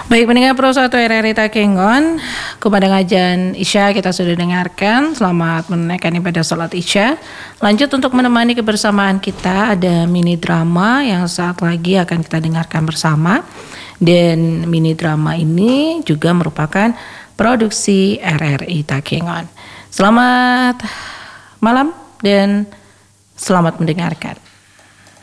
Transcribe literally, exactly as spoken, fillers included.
Baik, pendengar Pro satu R R I Takengon, kepada ngajian Isya kita sudah dengarkan. Selamat menunaikan ibadah sholat Isya. Lanjut untuk menemani kebersamaan kita, ada mini drama yang saat lagi akan kita dengarkan bersama. Dan mini drama ini juga merupakan produksi R R I Takengon. Selamat malam dan selamat mendengarkan.